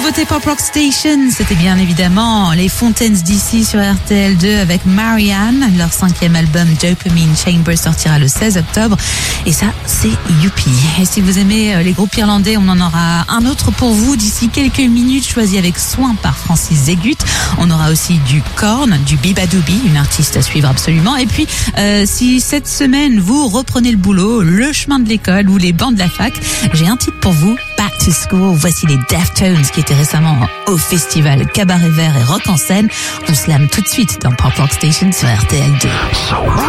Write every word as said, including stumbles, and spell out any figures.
Côté Pop Rock Station, c'était bien évidemment les Fontaines D C sur R T L deux avec Marianne. Leur cinquième album Dopamine Chamber sortira le seize octobre. Et ça, c'est youpi. Et si vous aimez les groupes irlandais, on en aura un autre pour vous d'ici quelques minutes, choisi avec soin par Francis Zégut. On aura aussi du Korn, du Bibadoubi, une artiste à suivre absolument. Et puis, euh, si cette semaine vous reprenez le boulot, le chemin de l'école ou les bancs de la fac, j'ai un titre pour vous, Back to School. Voici les Deftones qui étaient récemment au festival Cabaret Vert et Rock en scène. On se lame tout de suite dans Pop Rock Station sur R T L deux.